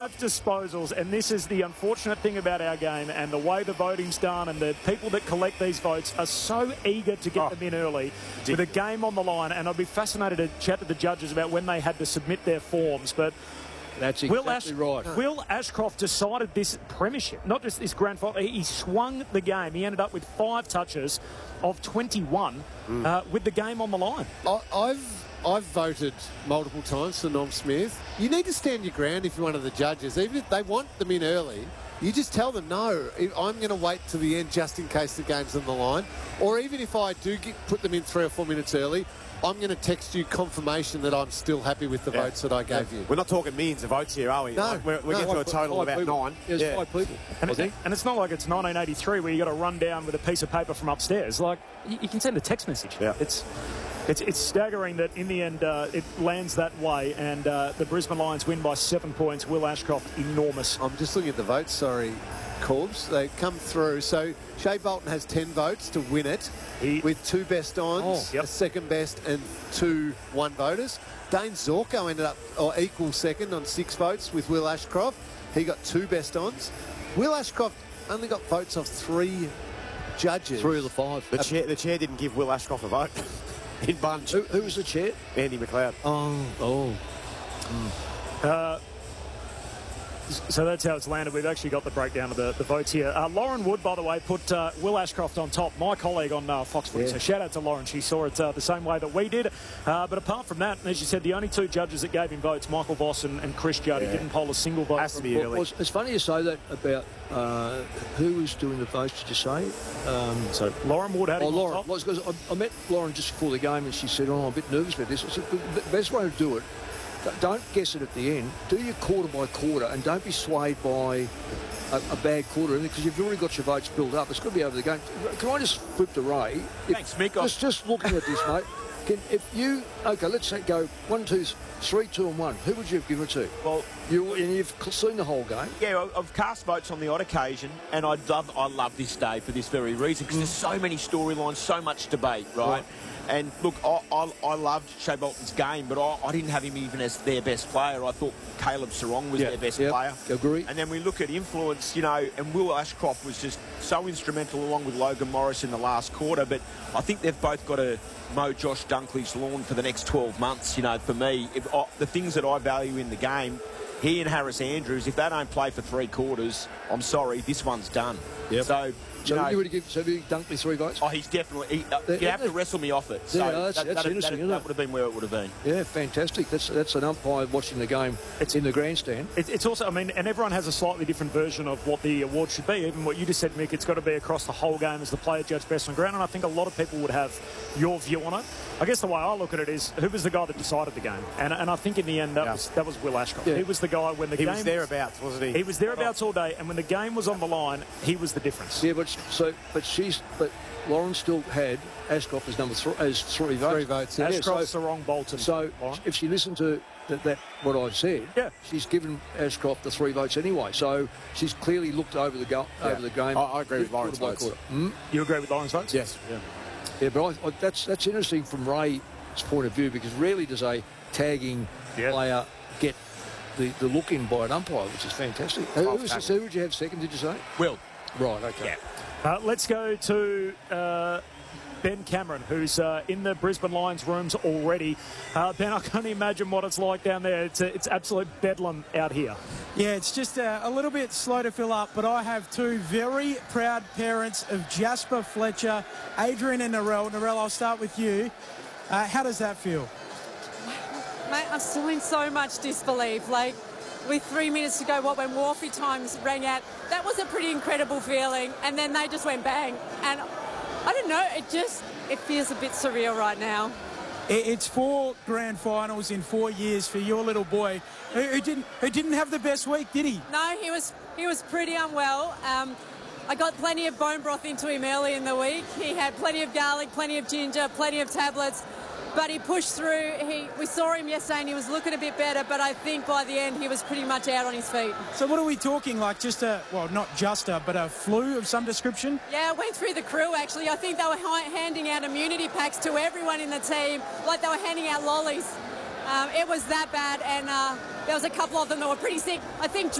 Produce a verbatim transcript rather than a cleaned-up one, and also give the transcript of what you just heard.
five disposals, and this is the unfortunate thing about our game and the way the voting's done, and the people that collect these votes are so eager to get oh. them in early with a game on the line. And I'd be fascinated to chat to the judges about when they had to submit their forms, but that's exactly Will Ash- right. Will Ashcroft decided this premiership, not just this grand final. He swung the game. He ended up with five touches of twenty-one mm. uh, with the game on the line. I, I've I've voted multiple times for Norm Smith. You need to stand your ground if you're one of the judges. Even if they want them in early, you just tell them, no, I'm going to wait till the end just in case the game's on the line. Or even if I do get, put them in three or four minutes early, I'm going to text you confirmation that I'm still happy with the yeah. votes that I gave yeah. you. We're not talking millions of votes here, are we? No. Like we're we're no, getting to a total of about people. nine. There's yeah. five people. And, it, and it's not like it's nineteen eighty-three where you got to run down with a piece of paper from upstairs. Like, you, you can send a text message. Yeah. It's... It's, it's staggering that in the end uh, it lands that way, and uh, the Brisbane Lions win by seven points. Will Ashcroft, enormous. I'm just looking at the votes, sorry, Corbs. They come through. So Shea Bolton has ten votes to win it, he, with two best ons, oh, yep. a second best, and two one voters. Dane Zorko ended up or equal second on six votes with Will Ashcroft. He got two best ons. Will Ashcroft only got votes of three judges. Three of the five. The chair, the chair didn't give Will Ashcroft a vote. In bunch. Who, who was the chair? Andy McLeod. Oh, oh. Mm. Uh, so that's how it's landed. We've actually got the breakdown of the, the votes here. Uh, Lauren Wood, by the way, put uh, Will Ashcroft on top, my colleague on uh, Fox Footy. Yeah. So shout out to Lauren. She saw it uh, the same way that we did. Uh, but apart from that, as you said, the only two judges that gave him votes, Michael Voss and, and Chris Judd, yeah. didn't poll a single vote. Has to be early. Well, it's funny you say that about uh, who was doing the votes, did you say? Um, so Lauren Wood had oh, him Lauren, on top. Well, because I, I met Lauren just before the game and she said, oh, I'm a bit nervous about this. I said, the best way to do it, don't guess it at the end. Do your quarter by quarter and don't be swayed by a, a bad quarter because you've already got your votes built up. It's got to be over the game. Can I just flip to Ray? If, Thanks, Mick. Just, just looking at this, mate. Can, if you, OK, let's say go one, two, three, two and one. Who would you have given it to? Well, you, and you've seen the whole game. Yeah, I've cast votes on the odd occasion, and I love, I love this day for this very reason because mm. there's so many storylines, so much debate, right? right. And look, I, I, I loved Shea Bolton's game, but I, I didn't have him even as their best player. I thought Caleb Sarong was yep, their best yep, player. Agree. And then we look at influence, you know, and Will Ashcroft was just so instrumental along with Logan Morris in the last quarter. But I think they've both got to mow Josh Dunkley's lawn for the next twelve months. You know, for me, if I, the things that I value in the game, he and Harris Andrews, if they don't play for three quarters, I'm sorry, this one's done. Yep. So. So you, know, you would have given so you Dunkley three votes? Oh, he's definitely... He, uh, you have to wrestle me off it. So yeah, that's, that, that's that, interesting, that, isn't that it? would have been where it would have been. Yeah, fantastic. That's that's an umpire watching the game. It's in the grandstand. It, it's also, I mean, and everyone has a slightly different version of what the award should be. Even what you just said, Mick, it's got to be across the whole game as the player judged best on ground. And I think a lot of people would have your view on it. I guess the way I look at it is, who was the guy that decided the game? And and I think in the end, that yeah. was that was Will Ashcroft. Yeah. He was the guy when the he game... He was thereabouts, wasn't he? He was thereabouts all day. And when the game was on the line, he was the difference. Yeah, but so but she's... but. Lauren still had Ashcroft as number three, as three votes. Three votes. Yeah. Ashcroft's yeah, so, the wrong Bolton. So Lauren. If she listened to that, that what I've said, yeah. she's given Ashcroft the three votes anyway. So she's clearly looked over the go, yeah. over the game. I, I agree with Lauren's votes. Hmm? You agree with Lauren's votes? Yes. Yeah. Yeah, but I, I, that's that's interesting from Ray's point of view because rarely does a tagging yeah. player get the, the look in by an umpire, which is fantastic. Who, who, was, who would you have second? Did you say? Will. Right. Okay. Yeah. Uh, let's go to. Uh, Ben Cameron, who's uh, in the Brisbane Lions rooms already. Uh, Ben, I can't imagine what it's like down there. It's, a, it's absolute bedlam out here. Yeah, it's just uh, a little bit slow to fill up, but I have two very proud parents of Jasper Fletcher, Adrian and Narelle. Narelle, I'll start with you. Uh, how does that feel? Mate, I'm still in so much disbelief. Like, with three minutes to go, what, when Wharfie Times rang out, that was a pretty incredible feeling. And then they just went bang. And I don't know, it just, it feels a bit surreal right now. It's four grand finals in four years for your little boy, who, who didn't who didn't have the best week, did he? No, he was he was pretty unwell. Um, I got plenty of bone broth into him early in the week. He had plenty of garlic, plenty of ginger, plenty of tablets. But he pushed through. He, we saw him yesterday and he was looking a bit better, but I think by the end he was pretty much out on his feet. So what are we talking, like just a, well, not just a, but a flu of some description? Yeah, it went through the crew, actually. I think they were handing out immunity packs to everyone in the team, like they were handing out lollies. Um, it was that bad, and uh, there was a couple of them that were pretty sick. I think